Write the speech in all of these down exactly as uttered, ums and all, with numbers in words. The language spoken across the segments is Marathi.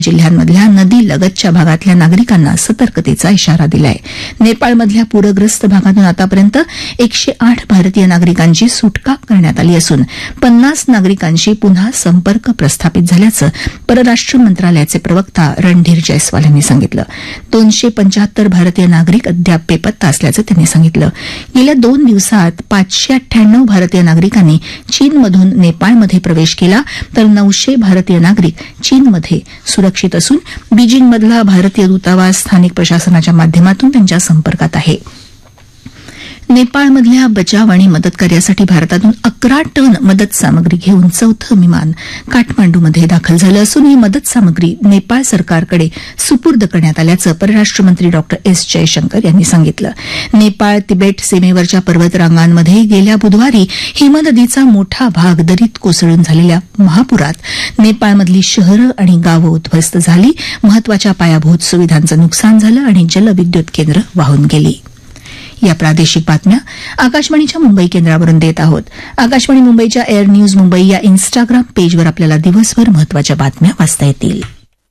जिल्ह्यांमधल्या नदी लगतच्या भागातल्या नागरिकांना सतर्कतेचा इशारा दिलाय. नेपाळमधल्या पूरग्रस्त भागातून आतापर्यंत एकशे आठ भारतीय नागरिकांची सुटका करण्यात आली असून पन्नास नागरिकांशी पुन्हा संपर्क प्रस्थापित झाल्याचं परराष्ट्र मंत्रालयाचे प्रवक्ता रणधीर जयस्वाल यांनी सांगितलं. दोनशे पंच्याहत्तर भारतीय नागरिक अद्याप बेपत्ता असल्याचं त्यांनी सांगितलं. गेल्या दोन दिवसात पाचशे अठ्ठ्याण्णव भारतीय नागरिकांनी चीनमधून नेपाळमध्ये प्रवेश केला तर नऊशे भारतीय नागरिक चीनमध्ये सुरक्षित असून बीजिंगमधला भारतीय दूतावास स्थानिक प्रशासनाच्या माध्यमातून त्यांच्या संपर्कात आहे. नेपाळमधल्या बचाव आणि मदत कार्यासाठी भारतातून अकरा टन मदत सामग्री घेऊन चौथं विमान काठमांडूमध्ये दाखल झालं असून ही मदत सामग्री नेपाळ सरकारकडे सुपूर्द करण्यात आल्याचं परराष्ट्र मंत्री डॉ एस जयशंकर यांनी सांगितलं. नेपाळ तिबेट सीमेवरच्या पर्वतरांगांमध्ये गेल्या बुधवारी हिमनदीचा मोठा भाग दरीत कोसळून झालेल्या महापुरात नेपाळमधली शहरं आणि गावं उद्ध्वस्त झाली. महत्वाच्या पायाभूत सुविधांचं नुकसान झालं आणि जलविद्युत केंद्र वाहून गेली. या प्रादेशिक बातम्या आकाशवाणीच्या मुंबई केंद्रावरून देत आहोत. आकाशवाणी मुंबईच्या एअर न्यूज मुंबई या इन्स्टाग्राम पेजवर आपल्याला दिवसभर महत्वाच्या बातम्या वाचता येतील.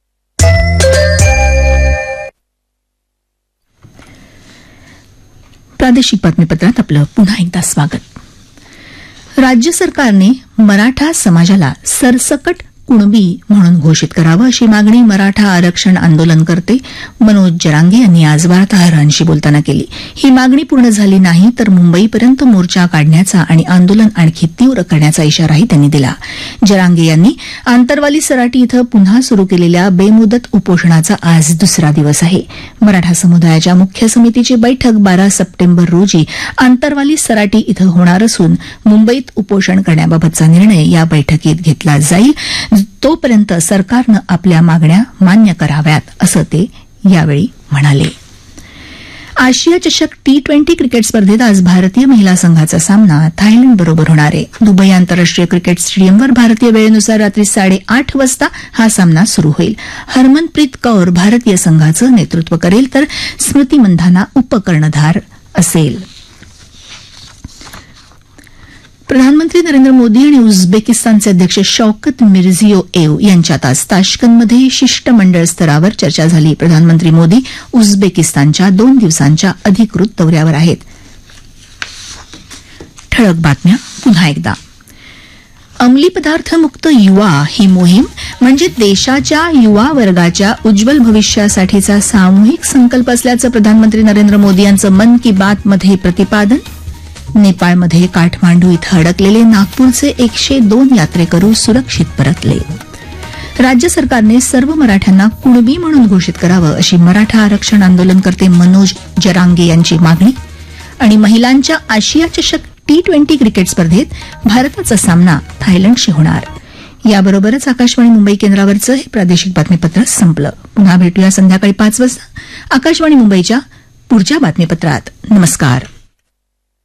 प्रादेशिक बातमीपत्रात आपलं पुन्हा एकदा स्वागत. राज्य सरकारने मराठा समाजाला सरसकट कुणबी म्हणून घोषित करावं अशी मागणी मराठा आरक्षण आंदोलनकर्ते मनोज जरांगे यांनी आज वार्ताहरांशी बोलताना केली. ही मागणी पूर्ण झाली नाही तर मुंबईपर्यंत मोर्चा काढण्याचा आणि आंदोलन आणखी तीव्र करण्याचा इशाराही त्यांनी दिला. जरांगे यांनी आंतरवाली सराटी इथं पुन्हा सुरू केलेल्या बेमुदत उपोषणाचा आज दुसरा दिवस आहे. मराठा समुदायाच्या मुख्य समितीची बैठक बारा सप्टेंबर रोजी आंतरवाली सराटी इथं होणार असून मुंबईत उपोषण करण्याबाबतचा निर्णय या बैठकीत घेतला जाईल. तोपर्यंत सरकारनं आपल्या मागण्या मान्य कराव्यात असं ते यावेळी म्हणाले. आशिया चषक टी ट्वेंटी क्रिकेट स्पर्धेत आज भारतीय महिला संघाचा सामना थायलंडबरोबर होणार आहे. दुबई आंतरराष्ट्रीय क्रिकेट स्टेडियमवर भारतीय वेळेनुसार रात्री साडेआठ वाजता हा सामना सुरू होईल. हरमनप्रीत कौर भारतीय संघाचं नेतृत्व करेल तर स्मृती मंधाना उपकर्णधार असेल. प्रधानमंत्री नरेंद्र मोदी आणि उझबेकिस्तानचे अध्यक्ष शौकत मिर्झियोयेव यांच्यात आज ताश्कंदमध्ये शिष्टमंडळ स्तरावर चर्चा झाली. प्रधानमंत्री मोदी उझबेकिस्तानच्या दोन दिवसांच्या अधिकृत दौऱ्यावर आहेत. ठळक बातम्या पुन्हा एकदा. अंमली पदार्थ मुक्त युवा ही मोहीम म्हणजे देशाच्या युवा वर्गाच्या उज्ज्वल भविष्यासाठीचा सामूहिक संकल्प असल्याचं प्रधानमंत्री नरेंद्र मोदी यांचं मन की बातमध्ये प्रतिपादन. नेपाळमध्ये काठमांडू इथं अडकलेले नागपूरचे एकशे दोन यात्रेकरू सुरक्षित परतले. राज्य सरकारने सर्व मराठ्यांना कुणबी म्हणून घोषित करावं अशी मराठा आरक्षण आंदोलनकर्ते मनोज जरांगे यांची मागणी. आणि महिलांच्या आशिया चषक टी ट्वेंटी क्रिकेट स्पर्धेत भारताचा सामना थायलंडशी होणार. याबरोबरच आकाशवाणी मुंबई केंद्रावरचं हे प्रादेशिक बातमीपत्र संपलं. पुन्हा भेटूया संध्याकाळी पाच वाजता आकाशवाणी मुंबईच्या पुढच्या बातमीपत्रात. नमस्कार.